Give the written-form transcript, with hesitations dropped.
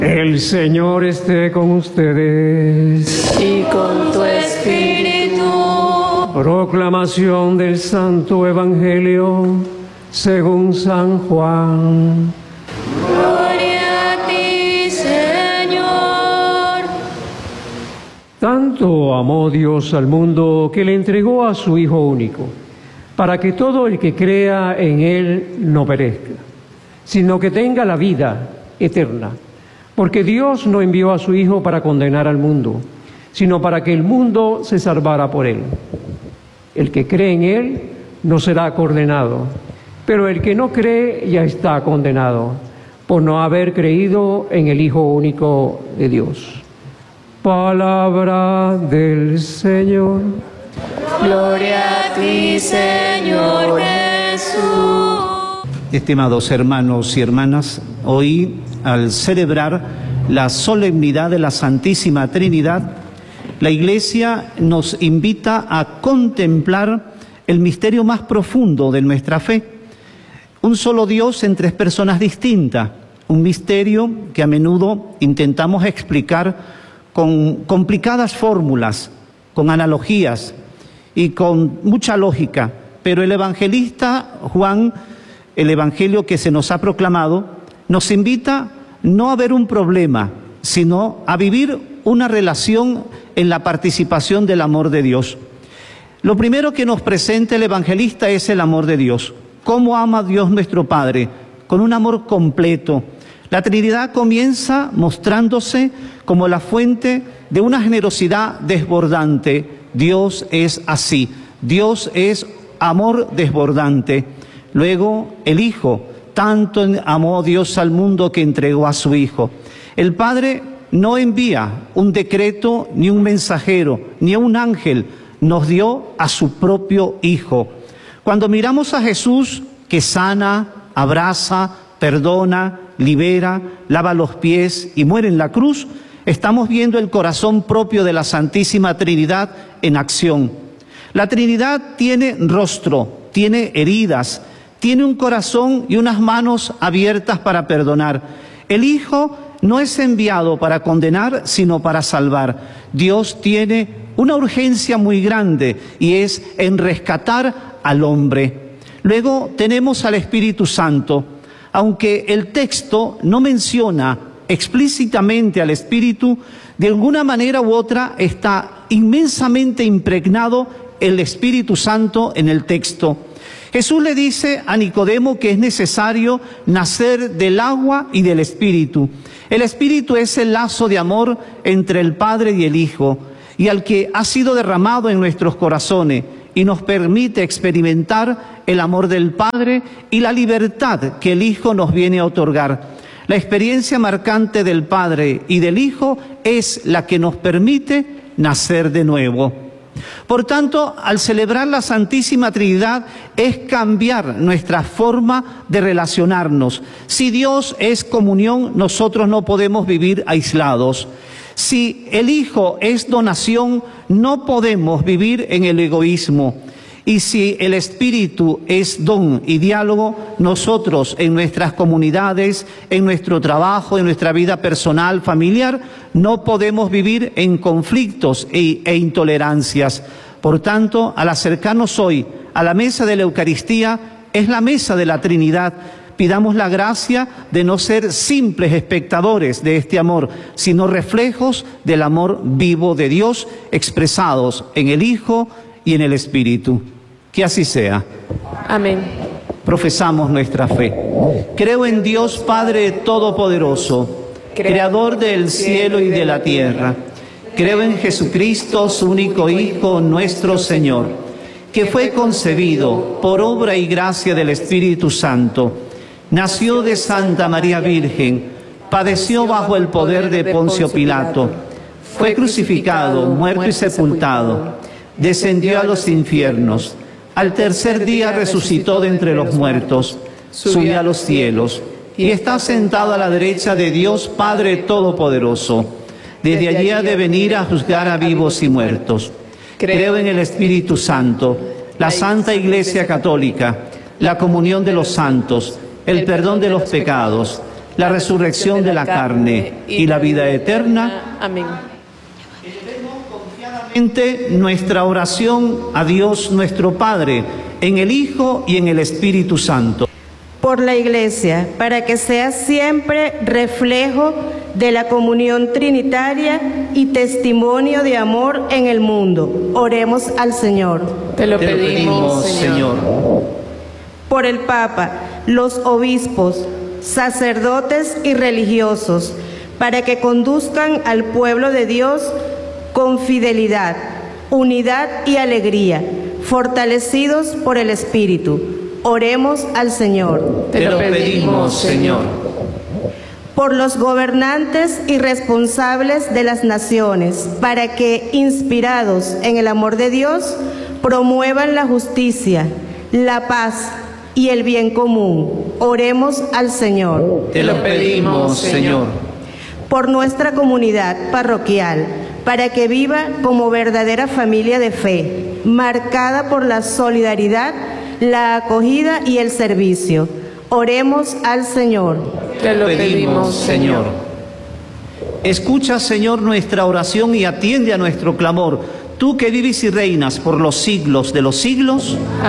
El Señor esté con ustedes. Y con tu espíritu. Proclamación del Santo Evangelio según San Juan. Gloria a ti, Señor. Tanto amó Dios al mundo que le entregó a su Hijo único, para que todo el que crea en Él no perezca, sino que tenga la vida eterna. Porque Dios no envió a su Hijo para condenar al mundo, sino para que el mundo se salvara por Él. El que cree en Él no será condenado, pero el que no cree ya está condenado, por no haber creído en el Hijo único de Dios. Palabra del Señor. Gloria a ti, Señor Jesús. Estimados hermanos y hermanas, hoy, al celebrar la solemnidad de la Santísima Trinidad, la Iglesia nos invita a contemplar el misterio más profundo de nuestra fe. Un solo Dios en tres personas distintas, un misterio que a menudo intentamos explicar con complicadas fórmulas, con analogías y con mucha lógica, pero el evangelista Juan, el evangelio que se nos ha proclamado, nos invita no a ver un problema, sino a vivir una relación en la participación del amor de Dios. Lo primero que nos presenta el evangelista es el amor de Dios. ¿Cómo ama Dios nuestro Padre? Con un amor completo. La Trinidad comienza mostrándose como la fuente de una generosidad desbordante. Dios es así. Dios es amor desbordante. Luego, el Hijo. Tanto amó Dios al mundo que entregó a su Hijo. El Padre no envía un decreto, ni un mensajero, ni un ángel. Nos dio a su propio Hijo. Cuando miramos a Jesús, que sana, abraza, perdona, libera, lava los pies y muere en la cruz, estamos viendo el corazón propio de la Santísima Trinidad en acción. La Trinidad tiene rostro, tiene heridas, tiene un corazón y unas manos abiertas para perdonar. El Hijo no es enviado para condenar, sino para salvar. Dios tiene una urgencia muy grande y es en rescatar al hombre. Luego tenemos al Espíritu Santo. Aunque el texto no menciona explícitamente al Espíritu, de alguna manera u otra está inmensamente impregnado el Espíritu Santo en el texto. Jesús le dice a Nicodemo que es necesario nacer del agua y del Espíritu. El Espíritu es el lazo de amor entre el Padre y el Hijo, y al que ha sido derramado en nuestros corazones y nos permite experimentar el amor del Padre y la libertad que el Hijo nos viene a otorgar. La experiencia marcante del Padre y del Hijo es la que nos permite nacer de nuevo. Por tanto, al celebrar la Santísima Trinidad es cambiar nuestra forma de relacionarnos. Si Dios es comunión, nosotros no podemos vivir aislados. Si el Hijo es donación, no podemos vivir en el egoísmo. Y si el Espíritu es don y diálogo, nosotros en nuestras comunidades, en nuestro trabajo, en nuestra vida personal, familiar, no podemos vivir en conflictos e intolerancias. Por tanto, al acercarnos hoy a la mesa de la Eucaristía, es la mesa de la Trinidad. Pidamos la gracia de no ser simples espectadores de este amor, sino reflejos del amor vivo de Dios expresados en el Hijo y en el Espíritu. Que así sea. Amén. Profesamos nuestra fe. Creo en Dios Padre Todopoderoso, Creador del cielo y de la tierra. Creo en Jesucristo, su único Hijo, nuestro Señor, que fue concebido por obra y gracia del Espíritu Santo. Nació de Santa María Virgen, padeció bajo el poder de Poncio Pilato, fue crucificado, muerto y sepultado, descendió a los infiernos, al tercer día resucitó de entre los muertos, subió a los cielos y está sentado a la derecha de Dios Padre Todopoderoso. Desde allí ha de venir a juzgar a vivos y muertos. Creo en el Espíritu Santo, la Santa Iglesia Católica, la comunión de los santos, el perdón de los pecados, la resurrección de la carne y la vida eterna. Amén. Nuestra oración a Dios nuestro Padre, en el Hijo y en el Espíritu Santo. Por la Iglesia, para que sea siempre reflejo de la comunión trinitaria y testimonio de amor en el mundo. Oremos al Señor. Te lo pedimos, Señor. Por el Papa, los obispos, sacerdotes y religiosos, para que conduzcan al pueblo de Dios con fidelidad, unidad y alegría, fortalecidos por el Espíritu. Oremos al Señor. Te lo pedimos, Señor. Por los gobernantes y responsables de las naciones, para que, inspirados en el amor de Dios, promuevan la justicia, la paz y el bien común. Oremos al Señor. Te lo pedimos, Señor. Por nuestra comunidad parroquial, para que viva como verdadera familia de fe, marcada por la solidaridad, la acogida y el servicio. Oremos al Señor. Te lo pedimos, Señor. Escucha, Señor, nuestra oración y atiende a nuestro clamor. Tú que vives y reinas por los siglos de los siglos.